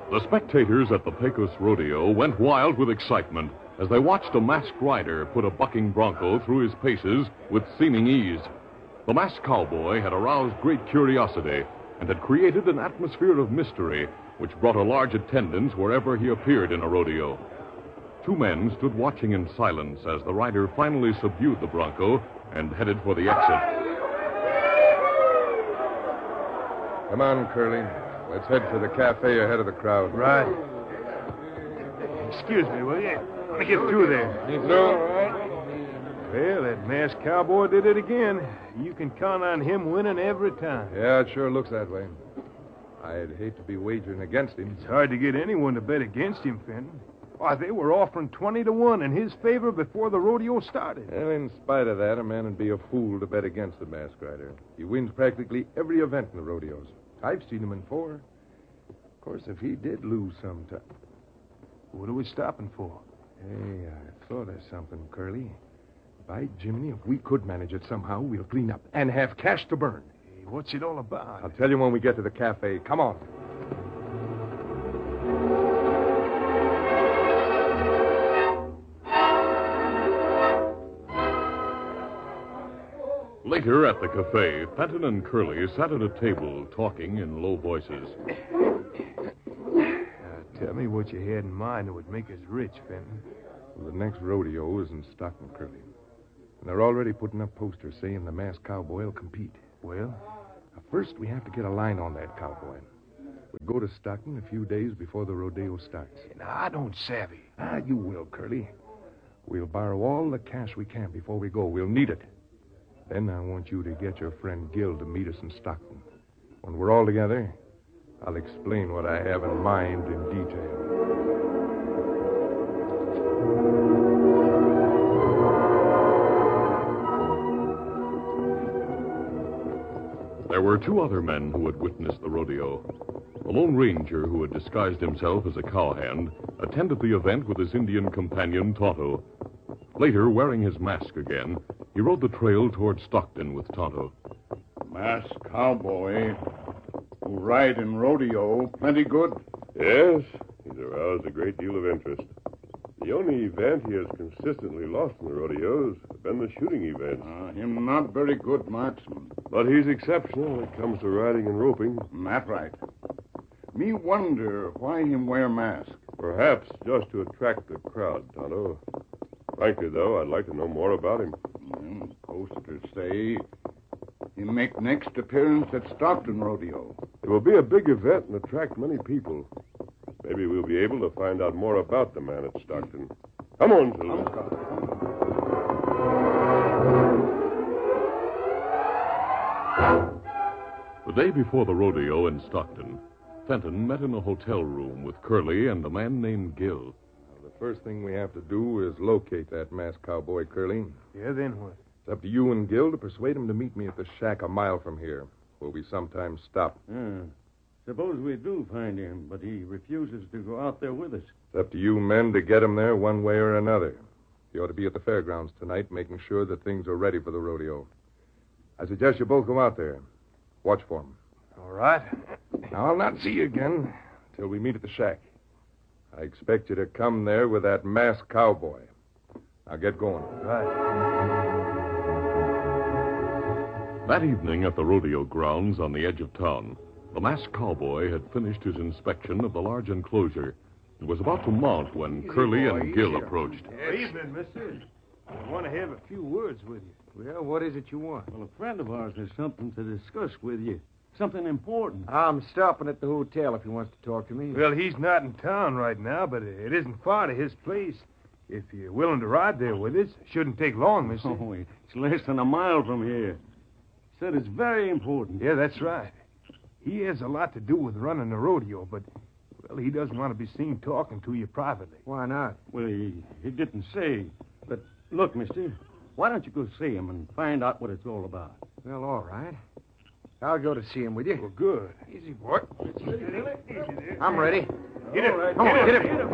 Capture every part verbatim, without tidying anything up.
The spectators at the Pecos Rodeo went wild with excitement as they watched a masked rider put a bucking bronco through his paces with seeming ease. The masked cowboy had aroused great curiosity and had created an atmosphere of mystery which brought a large attendance wherever he appeared in a rodeo. Two men stood watching in silence as the rider finally subdued the bronco and headed for the exit. Come on, Curly. Let's head for the cafe ahead of the crowd. Right. Excuse me, will you? Let me get through there. You through? Well, that masked cowboy did it again. You can count on him winning every time. Yeah, it sure looks that way. I'd hate to be wagering against him. It's hard to get anyone to bet against him, Fenton. Why, they were offering twenty to one in his favor before the rodeo started. Well, in spite of that, a man would be a fool to bet against the masked rider. He wins practically every event in the rodeos. I've seen him in four. Of course, if he did lose sometime. What are we stopping for? Hey, I thought of something, Curly. By Jiminy, if we could manage it somehow, we'll clean up and have cash to burn. Hey, what's it all about? I'll tell you when we get to the cafe. Come on. Later at the cafe, Fenton and Curly sat at a table talking in low voices. Uh, tell me what you had in mind that would make us rich, Fenton. Well, the next rodeo is in Stockton, Curly. And they're already putting up posters saying the masked cowboy will compete. Well? Now, first, we have to get a line on that cowboy. We'll go to Stockton a few days before the rodeo starts. Now, I don't savvy. Ah, you will, Curly. We'll borrow all the cash we can before we go. We'll need it. Then I want you to get your friend Gil to meet us in Stockton. When we're all together, I'll explain what I have in mind in detail. There were two other men who had witnessed the rodeo. The Lone Ranger, who had disguised himself as a cowhand, attended the event with his Indian companion, Tonto. Later, wearing his mask again, he rode the trail toward Stockton with Tonto. Masked cowboy who ride in rodeo, plenty good? Yes, he's aroused a great deal of interest. The only event he has consistently lost in the rodeos have been the shooting events. Uh, him not very good marksman. But he's exceptional when it comes to riding and roping. That right. Me wonder why him wear mask. Perhaps just to attract the crowd, Tonto. Frankly, though, I'd like to know more about him. Mm, posters say he make next appearance at Stockton Rodeo. It will be a big event and attract many people. Maybe we'll be able to find out more about the man at Stockton. Come on, Silver. The day before the rodeo in Stockton, Fenton met in a hotel room with Curly and a man named Gil. The first thing we have to do is locate that masked cowboy, Curly. Yeah, then what? It's up to you and Gil to persuade him to meet me at the shack a mile from here, where we sometimes stop. Yeah. Suppose we do find him, but he refuses to go out there with us. It's up to you men to get him there one way or another. He ought to be at the fairgrounds tonight, making sure that things are ready for the rodeo. I suggest you both go out there. Watch for him. All right. Now, I'll not see you again until we meet at the shack. I expect you to come there with that masked cowboy. Now get going. Right. That evening at the rodeo grounds on the edge of town, the masked cowboy had finished his inspection of the large enclosure and was about to mount when Easy, Curly boy, and Gil easy. approached. Good evening, mister. I want to have a few words with you. Well, what is it you want? Well, a friend of ours has something to discuss with you. Something important. I'm stopping at the hotel if he wants to talk to me. Well, he's not in town right now, but it isn't far to his place. If you're willing to ride there with us, shouldn't take long, mister. Oh, it's less than a mile from here. Said it's very important. Yeah, that's right. He has a lot to do with running the rodeo, but, well, he doesn't want to be seen talking to you privately. Why not? Well, he, he didn't say. But look, mister, why don't you go see him and find out what it's all about? Well, all right. I'll go to see him with you. Well, good. Easy, boy. Easy there. I'm ready. Get it. Right. Come on, get it.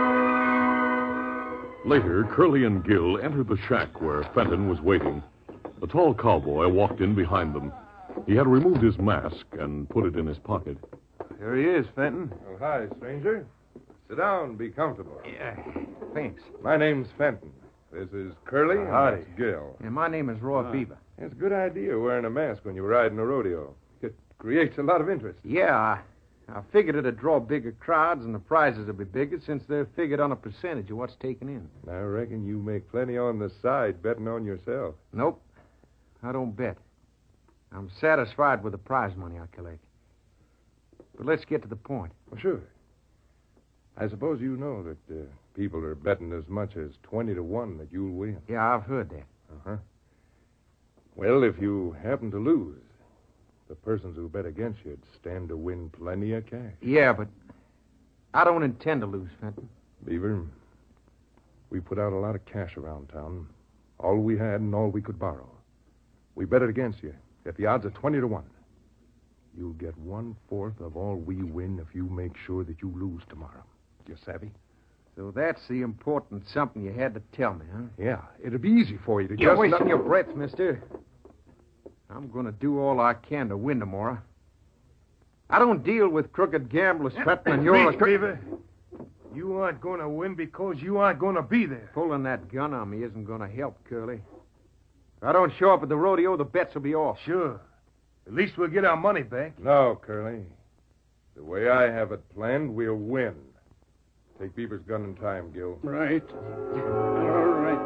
Later, Curly and Gil entered the shack where Fenton was waiting. The tall cowboy walked in behind them. He had removed his mask and put it in his pocket. Here he is, Fenton. Oh, hi, stranger. Sit down. Be comfortable. Yeah, thanks. My name's Fenton. This is Curly. and Howdy. that's Gil. And my name is Roy Beaver. It's a good idea wearing a mask when you ride in a rodeo. It creates a lot of interest. Yeah, I, I figured it'd draw bigger crowds and the prizes would be bigger since they're figured on a percentage of what's taken in. I reckon you make plenty on the side betting on yourself. Nope, I don't bet. I'm satisfied with the prize money I collect. But let's get to the point. Well, sure. I suppose you know that uh, people are betting as much as twenty to one that you'll win. Yeah, I've heard that. Uh-huh. Well, if you happen to lose, the persons who bet against you'd stand to win plenty of cash. Yeah, but I don't intend to lose, Fenton. Beaver, we put out a lot of cash around town. All we had and all we could borrow. We bet it against you at the odds of twenty to one. You'll get one-fourth of all we win if you make sure that you lose tomorrow. You savvy? So that's the important something you had to tell me, huh? Yeah, it'd be easy for you to You're just... wasting not- your breath, mister. I'm going to do all I can to win tomorrow. I don't deal with crooked gamblers, Fenton, and you're a... Reach, Beaver. You aren't going to win because you aren't going to be there. Pulling that gun on me isn't going to help, Curly. If I don't show up at the rodeo, the bets will be off. Sure. At least we'll get our money back. No, Curly. The way I have it planned, we'll win. Take Beaver's gun in time, Gil. Right. All right.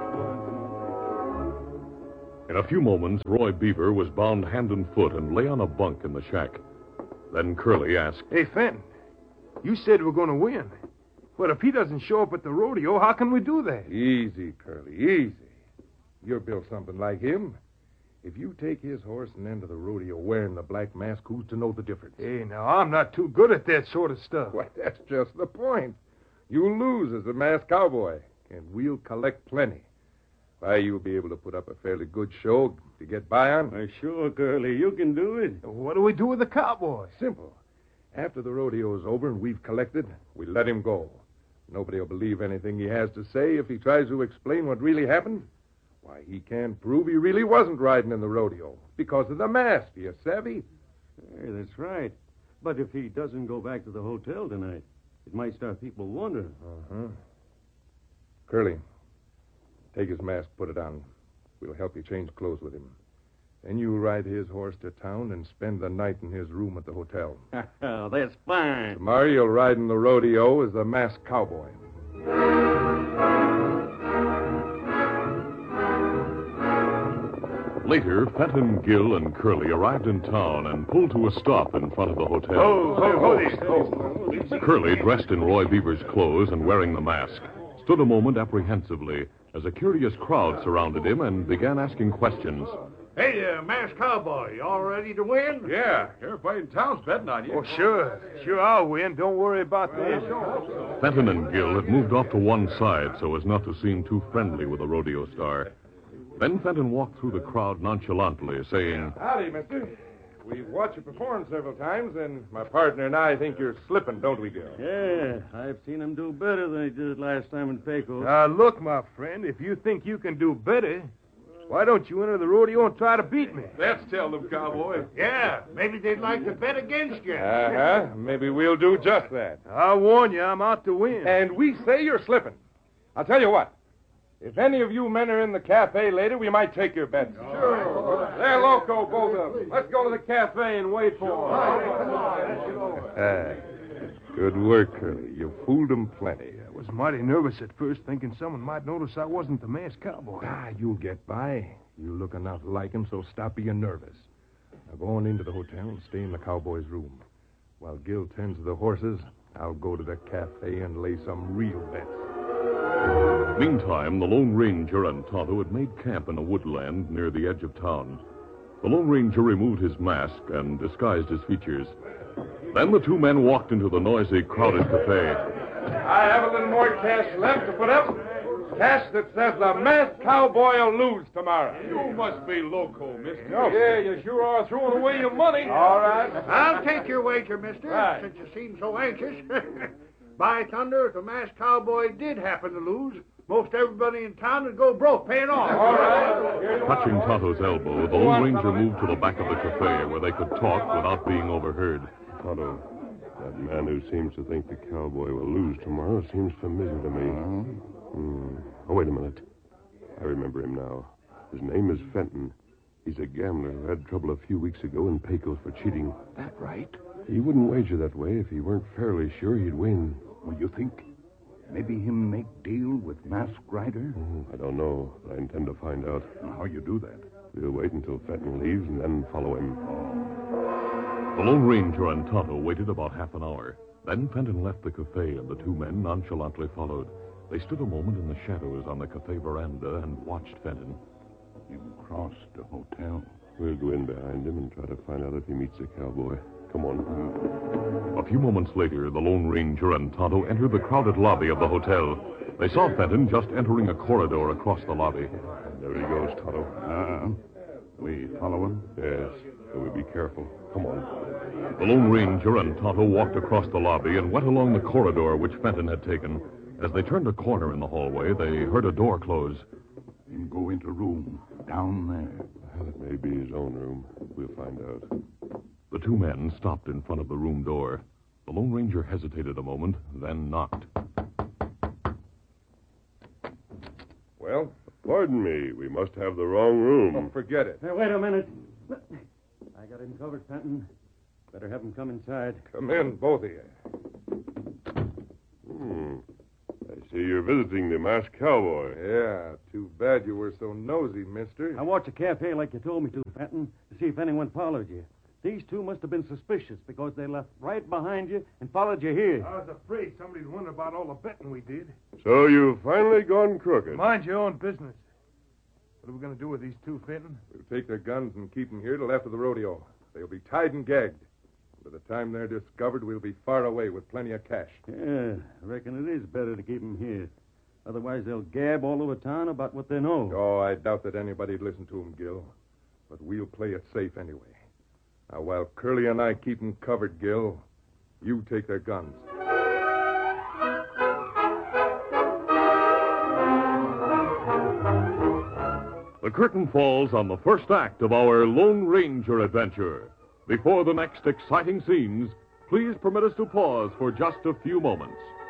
In a few moments, Roy Beaver was bound hand and foot and lay on a bunk in the shack. Then Curly asked, Hey, Fenton, you said we're going to win. But if he doesn't show up at the rodeo, how can we do that? Easy, Curly, easy. You're built something like him. If you take his horse and enter the rodeo wearing the black mask, who's to know the difference? Hey, now, I'm not too good at that sort of stuff. Why, that's just the point. You'll lose as a masked cowboy, and we'll collect plenty. Why, you'll be able to put up a fairly good show to get by on. Why, sure, Curly. You can do it. What do we do with the cowboy? Simple. After the rodeo's over and we've collected, we let him go. Nobody will believe anything he has to say if he tries to explain what really happened. Why, he can't prove he really wasn't riding in the rodeo because of the mask, you savvy? Hey, that's right. But if he doesn't go back to the hotel tonight, it might start people wondering. Uh-huh. Curly, take his mask, put it on. We'll help you change clothes with him. Then you ride his horse to town and spend the night in his room at the hotel. That's fine. Tomorrow you'll ride in the rodeo as the masked cowboy. Later, Fenton, Gil, and Curly arrived in town and pulled to a stop in front of the hotel. Oh, oh, oh, Curly, dressed in Roy Beaver's clothes and wearing the mask, stood a moment apprehensively as a curious crowd surrounded him and began asking questions. Hey, uh, masked cowboy, you all ready to win? Yeah, everybody in town's betting on you. Oh, sure. Sure, I'll win. Don't worry about that. Fenton and Gil had moved off to one side so as not to seem too friendly with the rodeo star. Then Fenton walked through the crowd nonchalantly, saying, Howdy, mister. We've watched you perform several times, and my partner and I think you're slipping, don't we, Gil? Yeah, I've seen him do better than he did last time in Pecos. Now, look, my friend, if you think you can do better, why don't you enter the rodeo and try to beat me? Let's tell them, cowboy. Yeah, maybe they'd like to bet against you. Uh-huh. Maybe we'll do just that. I warn you, I'm out to win. And we say you're slipping. I'll tell you what. If any of you men are in the cafe later, we might take your bets. Sure. They're loco, both of them. Let's go to the cafe and wait for them. Uh, good work, Curly. You fooled them plenty. I was mighty nervous at first, thinking someone might notice I wasn't the masked cowboy. Ah, you'll get by. You look enough like him, so stop being nervous. Now go on into the hotel and stay in the cowboy's room. While Gil tends to the horses, I'll go to the cafe and lay some real bets. Meantime, the Lone Ranger and Tonto had made camp in a woodland near the edge of town. The Lone Ranger removed his mask and disguised his features. Then the two men walked into the noisy, crowded cafe. I have a little more cash left to put up. Cash that says the masked cowboy will lose tomorrow. You must be loco, mister. Yeah, you sure are throwing away your money. All right. I'll take your wager, mister, Right. since you seem so anxious. By thunder, if the masked cowboy did happen to lose, most everybody in town would go broke paying off. All right. Touching Tonto's elbow, the Lone Ranger moved to the back of the cafe where they could talk without being overheard. Tonto, that man who seems to think the cowboy will lose tomorrow seems familiar to me. Uh-huh. Hmm. Oh, wait a minute. I remember him now. His name is Fenton. He's a gambler who had trouble a few weeks ago in Pecos for cheating. That right? He wouldn't wager that way if he weren't fairly sure he'd win. Well, you think maybe him make deal with Masked Rider? Oh, I don't know. I intend to find out. How you do that? We'll wait until Fenton leaves and then follow him. The Lone Ranger and Tonto waited about half an hour. Then Fenton left the cafe, and the two men nonchalantly followed. They stood a moment in the shadows on the cafe veranda and watched Fenton. You crossed the hotel. We'll go in behind him and try to find out if he meets the cowboy. Come on. A few moments later, the Lone Ranger and Tonto entered the crowded lobby of the hotel. They saw Fenton just entering a corridor across the lobby. There he goes, Tonto. Uh-uh. We follow him? Yes, but we'll be careful. Come on. The Lone Ranger and Tonto walked across the lobby and went along the corridor which Fenton had taken. As they turned a corner in the hallway, they heard a door close. Him go into room down there. Well, it may be his own room. We'll find out. The two men stopped in front of the room door. The Lone Ranger hesitated a moment, then knocked. Well? Pardon me. We must have the wrong room. Oh, forget it. Hey, wait a minute. I got him covered, Fenton. Better have him come inside. Come in, both of you. Hmm. I see you're visiting the Masked Cowboy. Yeah, too bad you were so nosy, mister. I watched the cafe like you told me to, Fenton, to see if anyone followed you. These two must have been suspicious because they left right behind you and followed you here. I was afraid somebody'd wonder about all the betting we did. So you've finally gone crooked. Mind your own business. What are we going to do with these two, Fenton? We'll take their guns and keep them here till after the rodeo. They'll be tied and gagged. By the time they're discovered, we'll be far away with plenty of cash. Yeah, I reckon it is better to keep them here. Otherwise, they'll gab all over town about what they know. Oh, I doubt that anybody'd listen to them, Gil. But we'll play it safe anyway. Now, while Curly and I keep them covered, Gil, you take their guns. The curtain falls on the first act of our Lone Ranger adventure. Before the next exciting scenes, please permit us to pause for just a few moments.